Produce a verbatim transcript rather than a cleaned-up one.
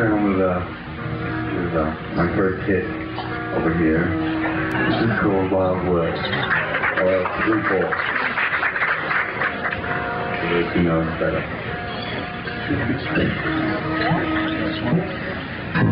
around with, uh, with uh, my first hit over here. This is called Wild World. Or three four. For those who know it better.